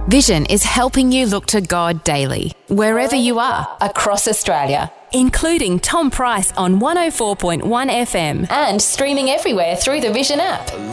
Vision is helping you look to God daily, wherever you are, across Australia, including Tom Price on 104.1 FM and streaming everywhere through the Vision app.